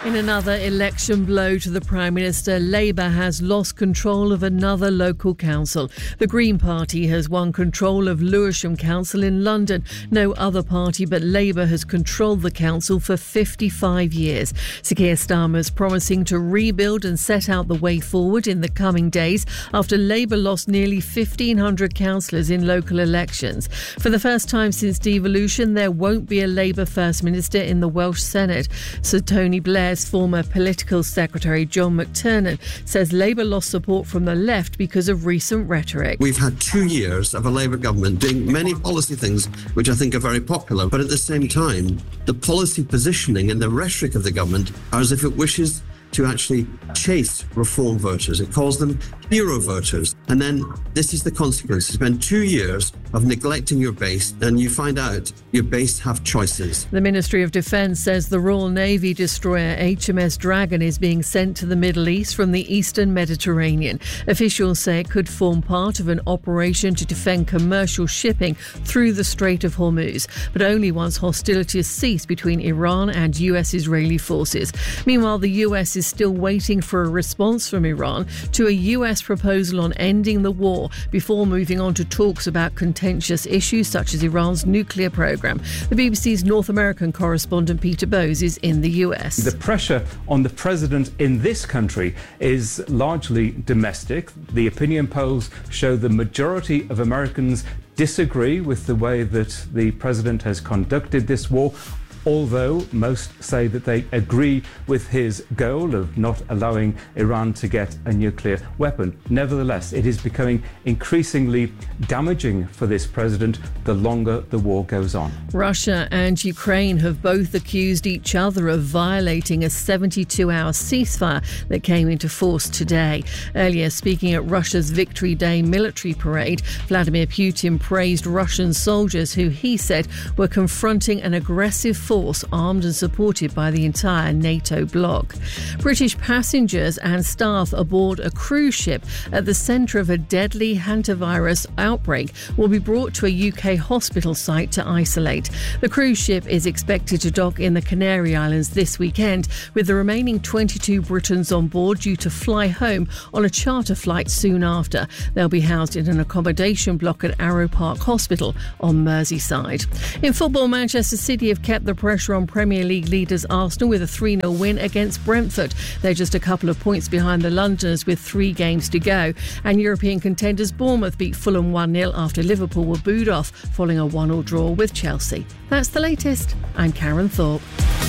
In another election blow to the Prime Minister, Labour has lost control of another local council. The Green Party has won control of Lewisham Council in London. No other party but Labour has controlled the council for 55 years. Sir Keir Starmer's promising to rebuild and set out the way forward in the coming days after Labour lost nearly 1,500 councillors in local elections. For the first time since devolution, there won't be a Labour First Minister in the Welsh Senate. Sir Tony Blair's former political secretary John McTernan says Labour lost support from the left because of recent rhetoric. We've had 2 years of a Labour government doing many policy things which I think are very popular, but at the same time, the policy positioning and the rhetoric of the government are as if it wishes to actually chase reform voters. It calls them hero voters. And then this is the consequence. You spend 2 years of neglecting your base and you find out your base have choices. The Ministry of Defence says the Royal Navy destroyer HMS Dragon is being sent to the Middle East from the Eastern Mediterranean. Officials say it could form part of an operation to defend commercial shipping through the Strait of Hormuz, but only once hostilities cease between Iran and US-Israeli forces. Meanwhile, the US is still waiting for a response from Iran to a US proposal on ending the war before moving on to talks about contentious issues such as Iran's nuclear program. The BBC's North American correspondent Peter Bowes is in the US. The pressure on the president in this country is largely domestic. The opinion polls show the majority of Americans disagree with the way that the president has conducted this war, although most say that they agree with his goal of not allowing Iran to get a nuclear weapon. Nevertheless, it is becoming increasingly damaging for this president the longer the war goes on. Russia and Ukraine have both accused each other of violating a 72-hour ceasefire that came into force today. Earlier, speaking at Russia's Victory Day military parade, Vladimir Putin praised Russian soldiers who he said were confronting an aggressive force armed and supported by the entire NATO bloc. British passengers and staff aboard a cruise ship at the centre of a deadly hantavirus outbreak will be brought to a UK hospital site to isolate. The cruise ship is expected to dock in the Canary Islands this weekend, with the remaining 22 Britons on board due to fly home on a charter flight soon after. They'll be housed in an accommodation block at Arrow Park Hospital on Merseyside. In football, Manchester City have kept the pressure on Premier League leaders Arsenal with a 3-0 win against Brentford. They're just a couple of points behind the Londoners with 3 games to go. And European contenders Bournemouth beat Fulham 1-0 after Liverpool were booed off following a 1-1 draw with Chelsea. That's the latest. I'm Karen Thorpe.